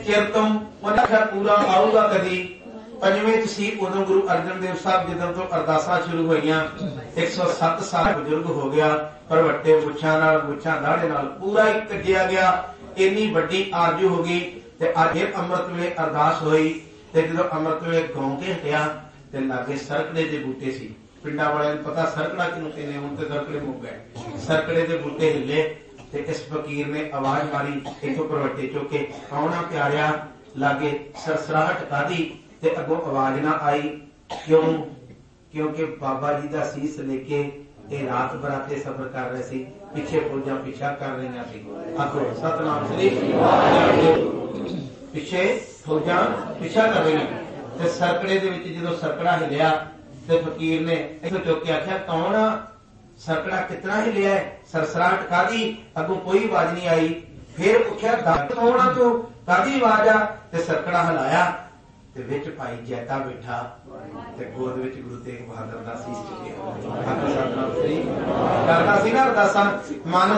चिर तो उन्हें पूरा आऊगा कदी। पंजवें च सी उदों गुरु अर्जन देव साहब जिदों तो अरदासां शुरू होईयां 107 साल बुजुर्ग हो गया पर वट्टे मुछां दाढ़े नाल पूरा ही कजिया गया। इन्नी वड्डी आरजू हो गई ते अज फिर अमृत वेले अरदास होई ते जदों अमृत वेले गाउं के हटिया ते लागे सरकड़े दे बूटे सी। पिंडां वालियां नूं पता सरकड़ा किहनूं कहंदे हुण ते सरकड़े मुक गए। सरकड़े दे बूटे हिले ते इस फकीर ने आवाज मारी इथों परवट्टे चुक के कौना प्यारिया लागे सरसराहट कादी ते अगों आवाज ना आई। क्यों? क्योंकि बाबा जी दा सीस लेके ये रात बराते सफर कर रहे सी, पिछे फौजां पिछा कर रही सी। आखो सतनाम श्री पिछे फौजां पिछा कर रही ते सरकड़े दे विच जदों सरकड़ा हिलिया ते फकीर ने इथों चुक के आख्या कौन सरकड़ा कितना हिलिया है? सरसराहट कादी? अगों कोई आवाज नहीं आई। फिर पुछया दस कौन तू कादी आवाज आ? ते सरकड़ा हिलाया ते विच भाई जैता बैठा ते गोद विच गुरु तेग बहादुर दा सीस चुकिया करदा सी ना अरदासां। मन